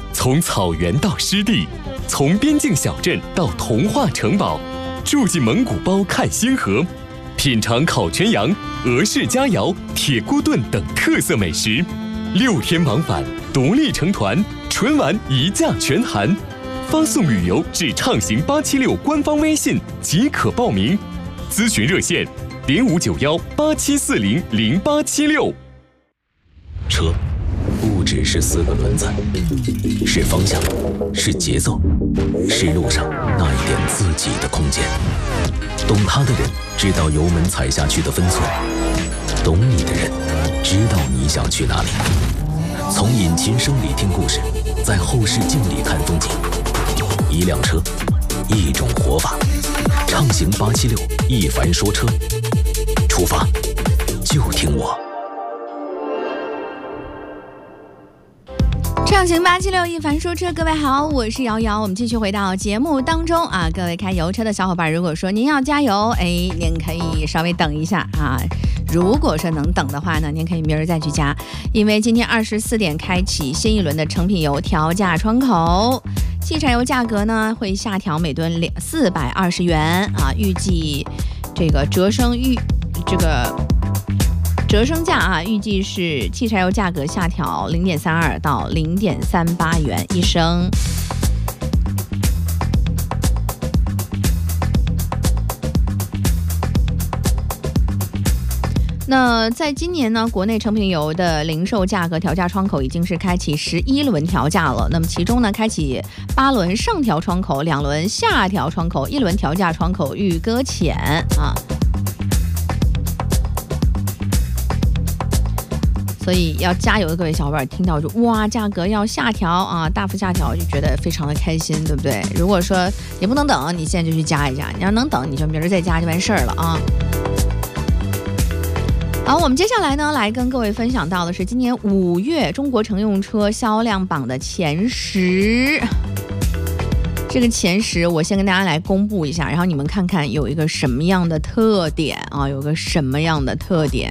从草原到湿地，从边境小镇到童话城堡，住进蒙古包看星河，品尝烤全羊、俄式佳肴、铁锅炖等特色美食，6天往返，独立成团，纯玩一价全含。发送旅游至畅行876官方微信即可报名，咨询热线059187400876。 车不只是4个轮子，是方向，是节奏，是路上那一点自己的空间。懂它的人知道油门踩下去的分寸，懂你的人知道你想去哪里。从引擎声里听故事，在后视镜里看风景。一辆车，一种活法。畅行876，一凡说车，出发就听我。 畅行876，一凡说车，各位好，我是瑶瑶。我们继续回到节目当中啊，各位开油车的小伙伴，如果说您要加油，您可以稍微等一下啊。如果说能等的话呢，您可以明儿再去加，因为今天24点开启新一轮的成品油调价窗口。汽柴油价格呢会下调每吨420元啊，预计这个折升价啊，预计是汽柴油价格下调0.32到0.38元一升。那在今年呢，国内成品油的零售价格调价窗口已经是开启11轮调价了。那么其中呢，开启8轮上调窗口、2轮下调窗口、1轮调价窗口欲搁浅啊。所以要加油的各位小伙伴听到就哇，价格要下调啊，大幅下调，就觉得非常的开心，对不对？如果说你不能等，你现在就去加一加；你要能等，你就明儿再加就完事儿了啊。好，我们接下来呢，来跟各位分享到的是今年5月中国乘用车销量榜的前10。这个前10，我先跟大家来公布一下，然后你们看看有一个什么样的特点啊？有个什么样的特点？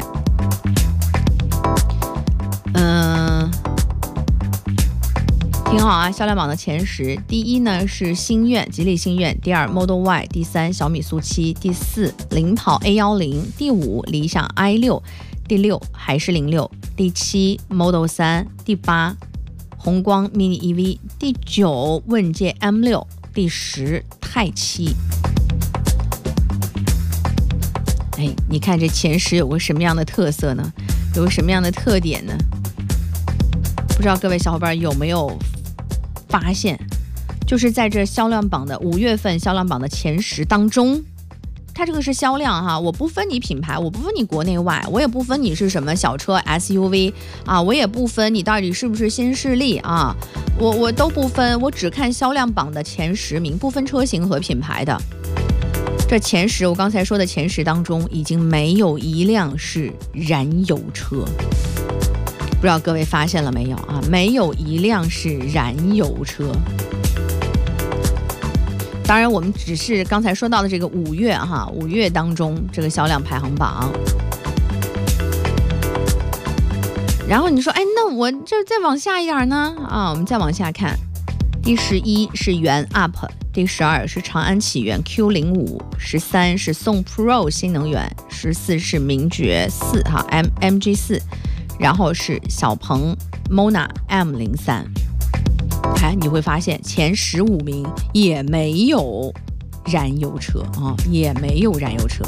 挺好啊，销量榜的前10，第1呢是星愿，吉利星愿；第2 Model Y； 第3小米速7；第4领跑 A10； 第5理想 i6； 第6海狮06；第7 Model 3；第8宏光 mini EV； 第9问界 M6； 第10泰7。你看这前10有个什么样的特色呢？有个什么样的特点呢？不知道各位小伙伴有没有发现，就是在这销量榜的5月份销量榜的前10当中，它这个是销量哈，我不分你品牌，我不分你国内外，我也不分你是什么小车 SUV 啊，我也不分你到底是不是新势力啊，我都不分，我只看销量榜的前10名，不分车型和品牌的。这前10，我刚才说的前10当中，已经没有一辆是燃油车。不知道各位发现了没有啊？没有一辆是燃油车。当然，我们只是刚才说到的这个5月哈，5月当中这个销量排行榜。然后你说，那我这再往下一点呢？啊，我们再往下看，第11是元 UP， 第12是长安启源 Q05， 13是宋 Pro 新能源， 14是名爵4哈 MG4。然后是小鹏 Mona M03， 你会发现前15名也没有燃油车啊，也没有燃油车。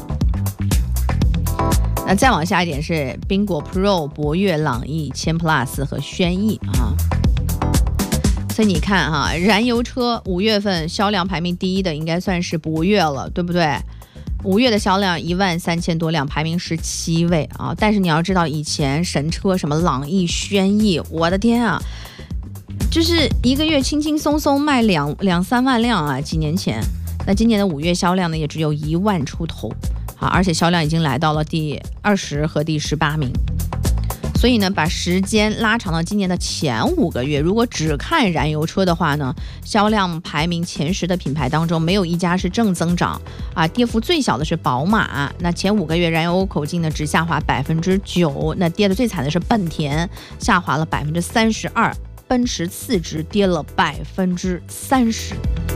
那再往下一点是宾果 Pro、博越、朗逸、千 Plus 和轩逸啊。所以你看哈，燃油车5月份销量排名第1的应该算是博越了，对不对？5月的销量13000多辆，排名17位啊！但是你要知道，以前神车什么朗逸、轩逸，我的天啊，就是一个月轻轻松松卖2-3万辆啊！几年前，那今年的5月销量呢，也只有1万出头啊，而且销量已经来到了第20和第18名。所以呢，把时间拉长到今年的前5个月，如果只看燃油车的话呢，销量排名前10的品牌当中，没有一家是正增长啊，跌幅最小的是宝马。那前5个月燃油口径呢，只下滑9%，那跌得最惨的是本田，下滑了32%。 奔驰次之跌了30%。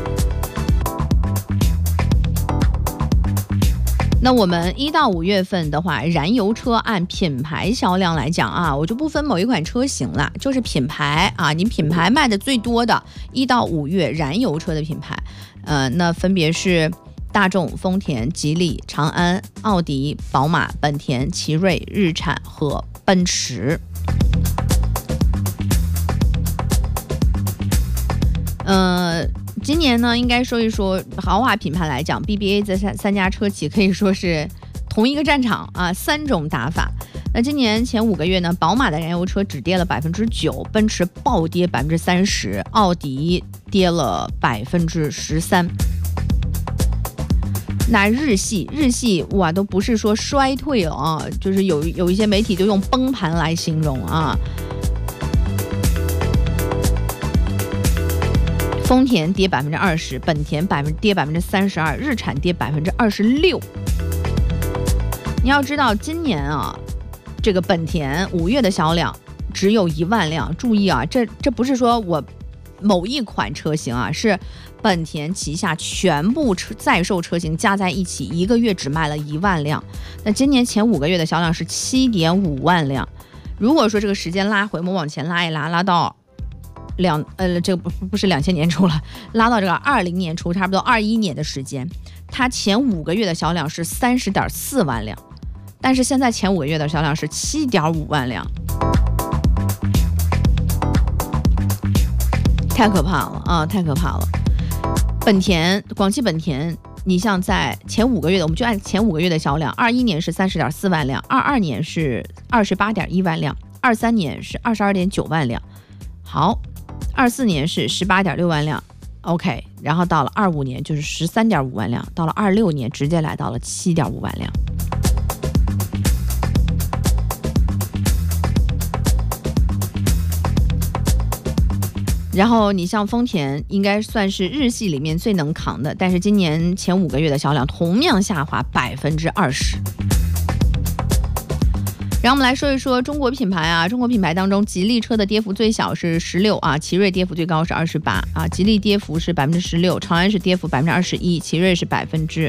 那我们1到5月份的话，燃油车按品牌销量来讲啊，我就不分某一款车型了，就是品牌啊，你品牌卖的最多的1到5月燃油车的品牌，那分别是大众、丰田、吉利、长安、奥迪、宝马、本田、奇瑞、日产和奔驰。今年呢，应该说一说豪华品牌来讲 ，BBA 这三家车企可以说是同一个战场啊，3种打法。那今年前5个月呢，宝马的燃油车只跌了9%，奔驰暴跌30%，奥迪跌了13%。那日系哇，都不是说衰退了啊，就是有一些媒体就用崩盘来形容啊。丰田跌20%，本田跌32%，日产跌26%。你要知道，今年啊，这个本田5月的销量只有1万辆。注意啊，这不是说我某一款车型啊，是本田旗下全部在售车型加在一起1个月只卖了1万辆。那今年前5个月的销量是7.5万辆。如果说这个时间拉回，我们往前拉一拉，拉到这个不是2000年初了，拉到这个20年初，差不多21年的时间，它前5个月的销量是30.4万辆，但是现在前5个月的销量是7.5万辆，太可怕了啊！太可怕了。广汽本田，你像在前5个月的，我们就按前5个月的销量，21年是30.4万辆，22年是28.1万辆，23年是22.9万辆，好。24年是18.6万辆 ，OK， 然后到了25年就是13.5万辆，到了26年直接来到了7.5万辆。然后你像丰田，应该算是日系里面最能扛的，但是今年前5个月的销量同样下滑20%。然后我们来说一说中国品牌啊，中国品牌当中，吉利车的跌幅最小是16啊，奇瑞跌幅最高是28啊，吉利跌幅是16%，长安是跌幅21%，奇瑞是28%。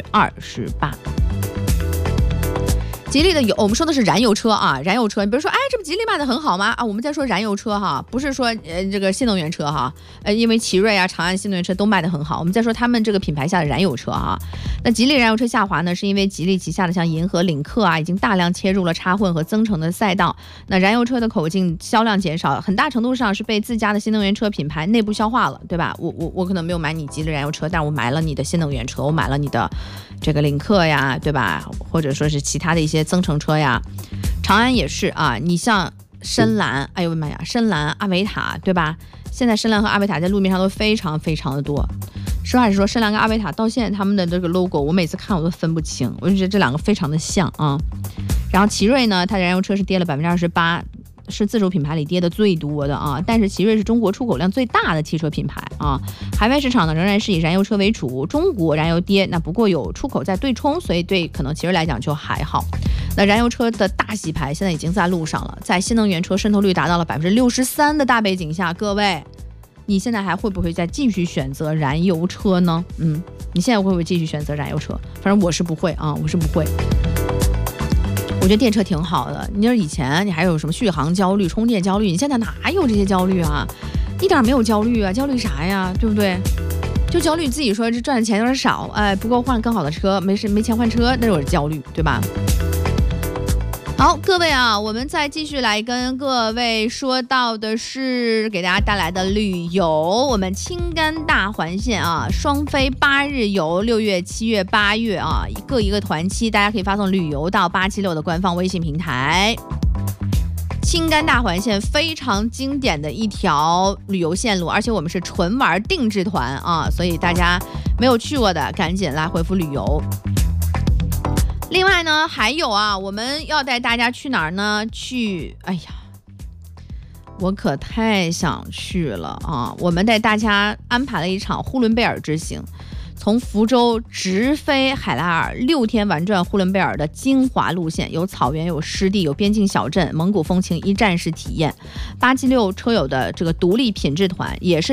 吉利的我们说的是燃油车啊，燃油车，你比如说，这不吉利卖的很好吗？啊，我们在说燃油车哈，不是说这个新能源车哈，因为奇瑞啊、长安新能源车都卖的很好，我们在说他们这个品牌下的燃油车哈。那吉利燃油车下滑呢，是因为吉利旗下的像银河、领克啊，已经大量切入了插混和增程的赛道，那燃油车的口径销量减少，很大程度上是被自家的新能源车品牌内部消化了，对吧？我可能没有买你吉利燃油车，但我买了你的新能源车，我买了你的这个领克呀，对吧？或者说是其他的一些增程车呀，长安也是啊。你像深蓝，哎呦我的妈呀，深蓝、阿维塔，对吧？现在深蓝和阿维塔在路面上都非常非常的多。实话实说，深蓝跟阿维塔到现在他们的这个 logo， 我每次看我都分不清，我就觉得这两个非常的像啊。然后奇瑞呢，它的燃油车是跌了28%。是自主品牌里跌的最多的啊，但是奇瑞是中国出口量最大的汽车品牌啊。海外市场呢仍然是以燃油车为主，中国燃油跌，那不过有出口在对冲，所以对可能奇瑞来讲就还好。那燃油车的大洗牌现在已经在路上了，在新能源车渗透率达到了63%的大背景下，各位，你现在还会不会再继续选择燃油车呢？你现在会不会继续选择燃油车？反正我是不会啊，我是不会。我觉得电车挺好的，你说以前你还有什么续航焦虑、充电焦虑，你现在哪有这些焦虑啊？一点没有焦虑啊，焦虑啥呀？对不对？就焦虑自己说这赚的钱有点少，不够换更好的车，没钱换车，那就是焦虑，对吧？好，各位啊，我们再继续来跟各位说到的是给大家带来的旅游，我们青甘大环线啊，双飞8日游，6月、7月、8月啊，各一个团期，大家可以发送旅游到876的官方微信平台。青甘大环线非常经典的一条旅游线路，而且我们是纯玩定制团啊，所以大家没有去过的赶紧来回复旅游。另外呢，还有啊，我们要带大家去哪儿呢？哎呀，我可太想去了啊！我们带大家安排了一场呼伦贝尔之行， 从福州直飞海拉尔，6天玩转呼伦贝尔的精华路线，有草原，有湿地，有边境小镇，蒙古风情一站式体验。876车友的这个独立品质团也是